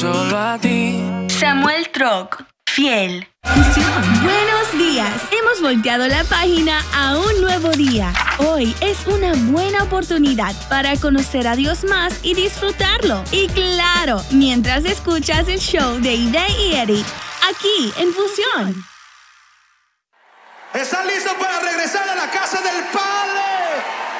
solo a ti. Samuel Troc, fiel. Buenos días. Hemos volteado la página a un nuevo día. Hoy es una buena oportunidad para conocer a Dios más y disfrutarlo. Y claro, mientras escuchas el show de Ide y Eric, aquí en Fusión. ¿Están listos para regresar a la casa del Padre?